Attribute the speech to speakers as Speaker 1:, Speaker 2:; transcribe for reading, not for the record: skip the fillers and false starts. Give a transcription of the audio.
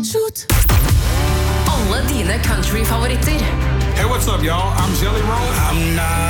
Speaker 1: Alle dine countryfavoritter.
Speaker 2: Hey, what's up, y'all? I'm Jelly Roll. I'm not